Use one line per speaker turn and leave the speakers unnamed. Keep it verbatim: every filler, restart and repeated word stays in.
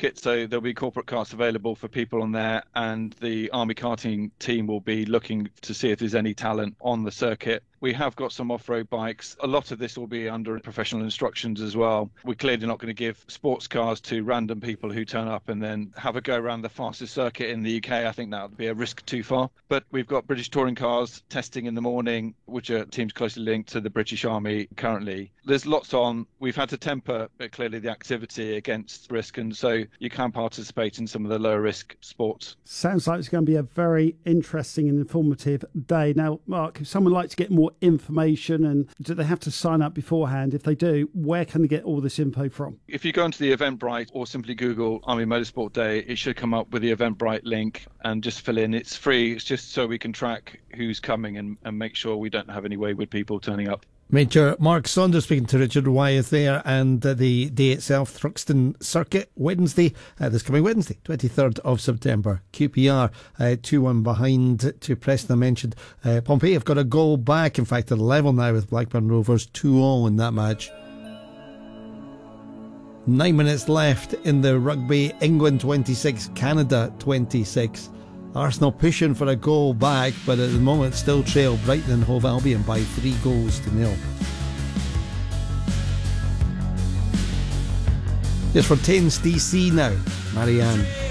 circuit, so there'll be corporate carts available for people on there, and the Army karting team will be looking to see if there's any talent on the circuit. We have got some off-road bikes. A lot of this will be under professional instructions as well. We're clearly not going to give sports cars to random people who turn up and then have a go around the fastest circuit in the U K. I think that would be a risk too far. But we've got British touring cars testing in the morning, which are teams closely linked to the British Army currently. There's lots on. We've had to temper uh, clearly the activity against risk, and so you can participate in some of the lower risk sports.
Sounds like it's going to be a very interesting and informative day. Now, Mark, if someone would like to get more information, and do they have to sign up beforehand? If they do, where can they get all this info from?
If you go into the Eventbrite or simply Google Army Motorsport Day, it should come up with the Eventbrite link, and just fill in. It's free. It's just so we can track who's coming and, and make sure we don't have any wayward people turning up.
Major Mark Saunders speaking to Richard Wyeth there, and uh, the day itself, Thruxton Circuit, Wednesday, uh, this coming Wednesday, twenty-third of September. Q P R uh, two one behind to Preston. I mentioned uh, Pompey have got a goal back, in fact, at a level now with Blackburn Rovers, two all in that match. Nine minutes left in the rugby. England twenty-six, Canada twenty-six. Arsenal pushing for a goal back, but at the moment still trail Brighton and Hove Albion by three goals to nil. Just for Tains D C now, Marianne.